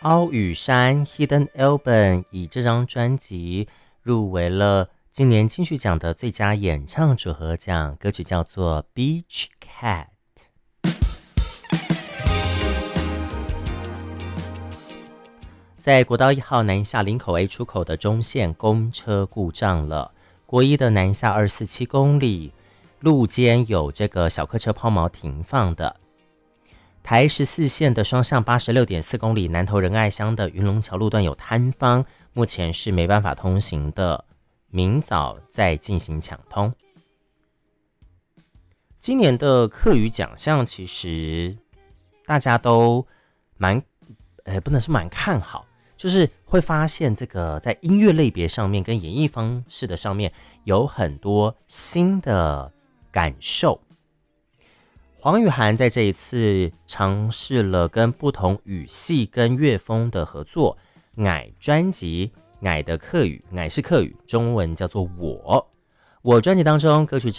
凹羽山 Hidden Album 以这张专辑入围了今年金曲奖的最佳演唱组合奖，歌曲叫做 Beach Cat。在国道1号南下林口 A 出口的中线公车故障了，国一的南下247公里，路肩有这个小客车抛锚停放的。台14线的双向86.4公里，南投仁爱乡的云龙桥路段有坍方，目前是没办法通行的，明早再进行抢通。今年的客语奖项其实大家都不能说蛮看好，就是会发现这个在音乐类别上面跟演绎方式的上面有很多新的感受。黄宇涵在这一次尝试了跟不同语系跟乐风的合作，矮专辑，矮的客语，矮是客语，中文叫做我专辑当中歌曲